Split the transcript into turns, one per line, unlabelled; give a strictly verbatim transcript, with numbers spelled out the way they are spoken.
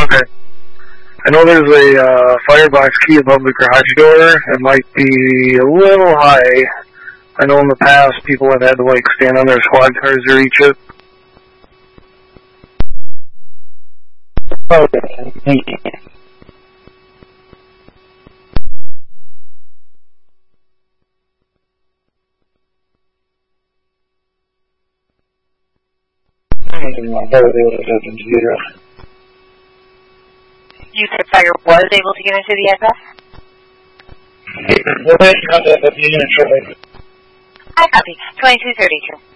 Okay. I know there's a uh, firebox key above the garage door. It might be a little high. I know in the past people have had to like stand on their squad cars to reach it.
Okay, thank you.
You said Fire was able to get into the address?
We'll make contact with the unit shortly.
I copy. twenty-two thirty-two.